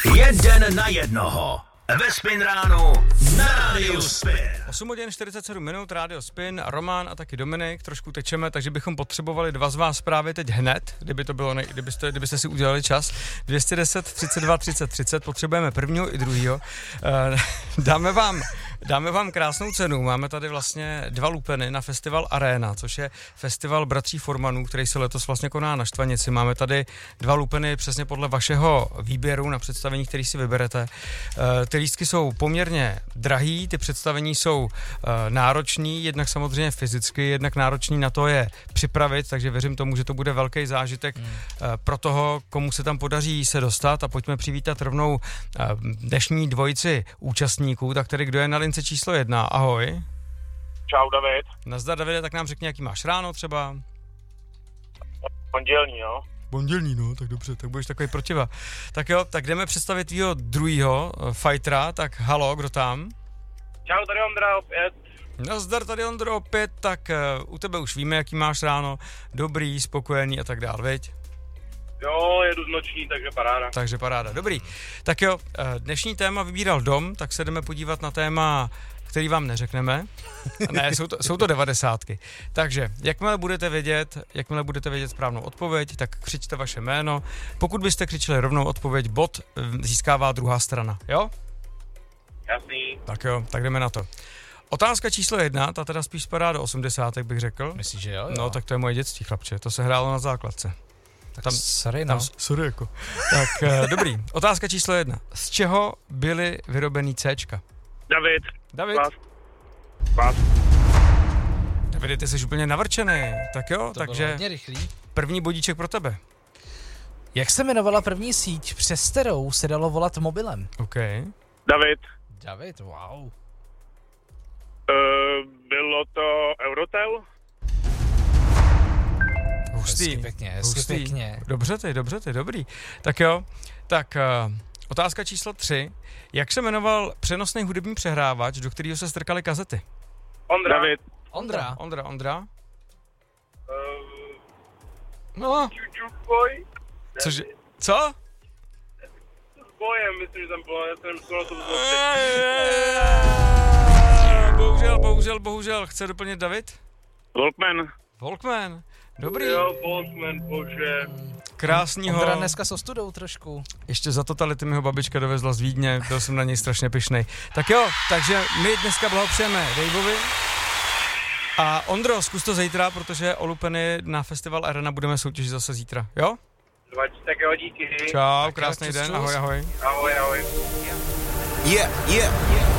Jeden na jednoho. Ve Spin ránu na Rádiu Spin. 8 hodin 47 minut, Rádio Spin, Roman a taky Dominik, trošku tečeme, takže bychom potřebovali dva z vás právě teď hned, kdyby to bylo, kdybyste si udělali čas. 210 32 30 30, potřebujeme prvního i druhýho. Dáme vám krásnou cenu, máme tady vlastně 2 lupeny na festival Arena, což je festival bratří Formanů, který se letos vlastně koná na Štvanici. Máme tady 2 lupeny přesně podle vašeho výběru na představení, který si vyberete. Ty lístky jsou poměrně drahý, ty představení jsou náročný, jednak samozřejmě fyzicky, jednak náročný na to je připravit, takže věřím tomu, že to bude velký zážitek pro toho, komu se tam podaří se dostat, a pojďme přivítat rovnou dnešní dvojici účastníků, tak tedy kdo je na lince číslo 1, ahoj. Čau, David. Nazdar, Davide, tak nám řekni, jaký máš ráno třeba. Pondělní, jo? Pondělní, no, tak dobře, tak budeš takový protiva. Tak jo, tak jdeme představit tvýho druhýho fightera, tak halo, kdo tam? Čau, tady Ondra opět. Nazdar, tady Ondro opět, tak u tebe už víme, jaký máš ráno, dobrý, spokojený a tak dál, viď? Jo, jedu z noční, takže paráda. Takže paráda, dobrý. Tak jo, dnešní téma vybíral Dom, tak se jdeme podívat na téma, který vám neřekneme. Ne, jsou to 90. Takže, jakmile budete vědět správnou odpověď, tak křičte vaše jméno. Pokud byste křičeli rovnou odpověď, bod získává druhá strana, jo? Jasný. Tak jo, tak jdeme na to. Otázka číslo 1, ta teda spíš spadá do 80, bych řekl. Myslíš, že jo? No, tak to je moje dětství, chlapče, to se hrálo na základce. Tak sorry, no. Sorry, jako. Tak, dobrý. Otázka číslo 1. Z čeho byly vyrobený Cčka? David. Vás. Davide, ty jsi úplně navrčený. Tak jo, To takže bylo hodně rychlý. první bodíček pro tebe. Jak se jmenovala první síť, přes kterou se dalo volat mobilem? OK. David, wow. Bylo to Eurotel? Hustý. Hezky pěkně. Dobře ty, dobrý. Tak jo, tak otázka číslo 3. Jak se jmenoval přenosný hudební přehrávač, do kterého se strkaly kazety? Ondra. David. Ondra. No, Boj? cože? Co? S bojem, myslím, že tam bylo, já jsem myslel, to Bohužel. Chce doplnit David? Walkman. Dobrý. Jo, Walkman, bože. Krásnýho. Ondra dneska s ostudou trošku. Ještě za totality mi ho babička dovezla z Vídně, byl jsem na něj strašně pyšnej. Tak jo, takže my dneska blahopřejeme Daveovi. A Ondro, zkus to zítra, protože o lupeny na festival Arena budeme soutěžit zase zítra, jo? Tak jo, díky. Čau, krásný den, ahoj. Ahoj. Yeah.